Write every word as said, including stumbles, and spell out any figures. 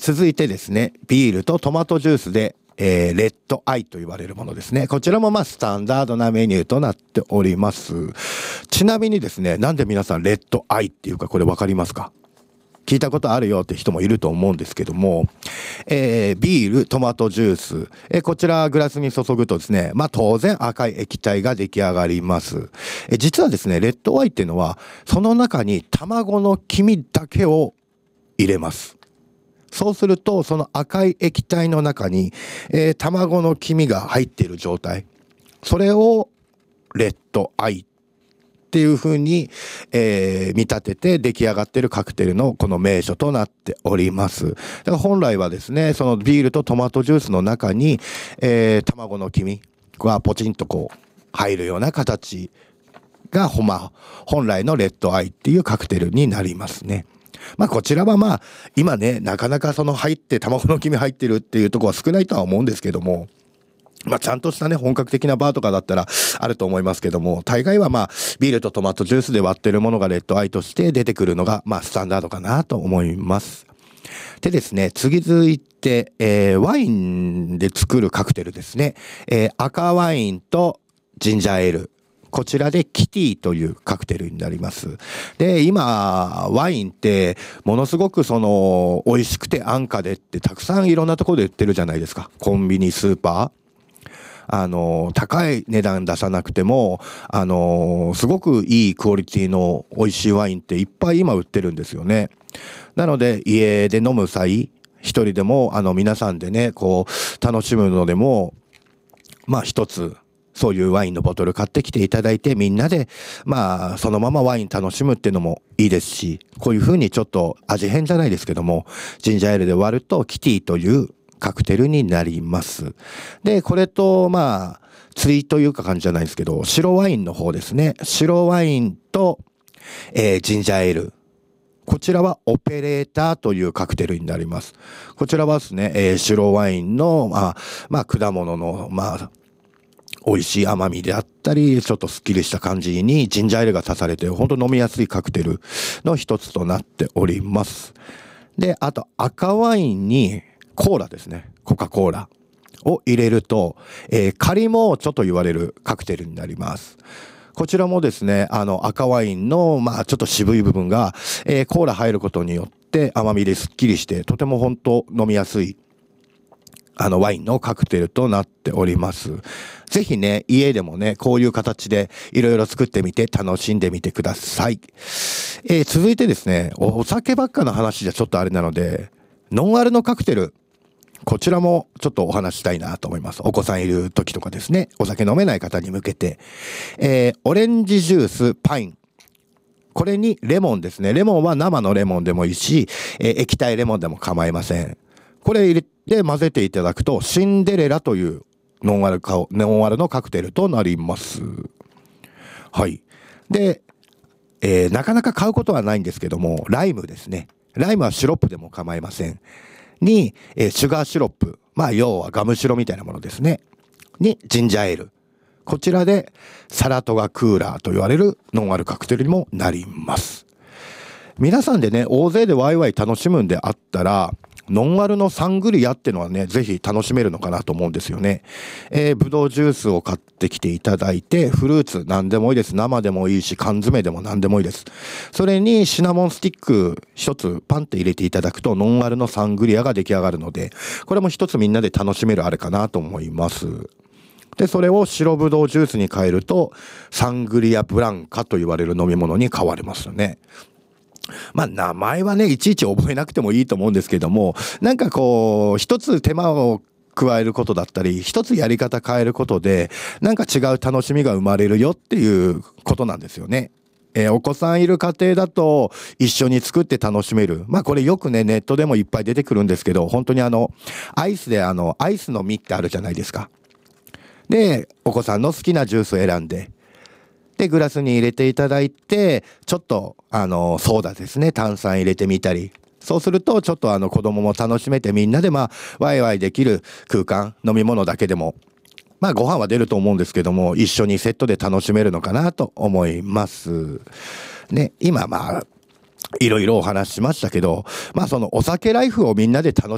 続いてですね、ビールとトマトジュースで、えー、レッドアイと言われるものですね。こちらもまあスタンダードなメニューとなっております。ちなみにですね、なんで皆さんレッドアイっていうかこれわかりますか？聞いたことあるよって人もいると思うんですけども、えー、ビール、トマトジュース、えー、こちらグラスに注ぐとですね、まあ当然赤い液体が出来上がります。えー、実はですね、レッドワインっていうのは、その中に卵の黄身だけを入れます。そうすると、その赤い液体の中に、えー、卵の黄身が入っている状態。それをレッドアイっていう風に、えー、見立てて出来上がっているカクテルのこの名所となっております。だから本来はですね、そのビールとトマトジュースの中に、えー、卵の黄身がポチンとこう入るような形が、ほま、本来のレッドアイっていうカクテルになりますね。まあこちらはまあ今ね、なかなかその入って卵の黄身入ってるっていうところは少ないとは思うんですけども、まあちゃんとしたね、本格的なバーとかだったらあると思いますけども、大概はまあビールとトマトジュースで割ってるものがレッドアイとして出てくるのがまあスタンダードかなと思います。でですね、次続いて、えー、ワインで作るカクテルですね。えー、赤ワインとジンジャーエール。こちらでキティというカクテルになります。で、今、ワインってものすごくその美味しくて安価でってたくさんいろんなところで売ってるじゃないですか。コンビニ、スーパー。あの、高い値段出さなくても、あの、すごくいいクオリティの美味しいワインっていっぱい今売ってるんですよね。なので、家で飲む際、一人でも、あの、皆さんでね、こう、楽しむのでも、まあ一つ、そういうワインのボトル買ってきていただいて、みんなで、まあ、そのままワイン楽しむっていうのもいいですし、こういう風にちょっと味変じゃないですけども、ジンジャーエールで割るとキティというカクテルになります。で、これと、まあ、対というか感じじゃないですけど、白ワインの方ですね。白ワインと、えー、ジンジャーエール。こちらはオペレーターというカクテルになります。こちらはですね、えー、白ワインの、まあ、まあ、果物の、まあ、美味しい甘みであったり、ちょっとスッキリした感じにジンジャーエールが足されて、本当飲みやすいカクテルの一つとなっております。で、あと赤ワインにコーラですね。コカ・コーラを入れると、えー、カリモーチョと言われるカクテルになります。こちらもですね、あの赤ワインの、まあちょっと渋い部分が、えー、コーラ入ることによって甘みでスッキリして、とても本当飲みやすいあのワインのカクテルとなっております。ぜひね、家でもね、こういう形でいろいろ作ってみて楽しんでみてください。えー、続いてですね、お酒ばっかの話じゃちょっとあれなので、ノンアルのカクテル、こちらもちょっとお話したいなと思います。お子さんいる時とかですね、お酒飲めない方に向けて、えー、オレンジジュース、パイン。これにレモンですね。レモンは生のレモンでもいいし、えー、液体レモンでも構いません。これ入れて混ぜていただくと、シンデレラというノンアルカ、ノンアルのカクテルとなります。はい。で、えー、なかなか買うことはないんですけども、ライムですね。ライムはシロップでも構いません。に、えー、シュガーシロップ。まあ、要はガムシロみたいなものですね。に、ジンジャーエール。こちらで、サラトガクーラーと言われるノンアルカクテルにもなります。皆さんでね、大勢でワイワイ楽しむんであったら、ノンアルのサングリアっていうのはね、ぜひ楽しめるのかなと思うんですよね。えー、ブドウジュースを買ってきていただいて、フルーツ何でもいいです。生でもいいし、缶詰でも何でもいいです。それにシナモンスティック一つパンって入れていただくと、ノンアルのサングリアが出来上がるので、これも一つみんなで楽しめるあれかなと思います。で、それを白ブドウジュースに変えると、サングリアブランカと言われる飲み物に変わりますよね。まあ名前はね、いちいち覚えなくてもいいと思うんですけども、なんかこう、一つ手間を加えることだったり、一つやり方変えることで、なんか違う楽しみが生まれるよっていうことなんですよね。えー、お子さんいる家庭だと一緒に作って楽しめる。まあこれよくね、ネットでもいっぱい出てくるんですけど、本当にあの、アイスであの、アイスの実ってあるじゃないですか。で、お子さんの好きなジュースを選んで、で、グラスに入れていただいて、ちょっと、あの、ソーダですね、炭酸入れてみたり。そうすると、ちょっとあの、子供も楽しめて、みんなでまあ、ワイワイできる空間、飲み物だけでも、まあ、ご飯は出ると思うんですけども、一緒にセットで楽しめるのかなと思います。ね、今まあ、いろいろお話ししましたけど、まあ、そのお酒ライフをみんなで楽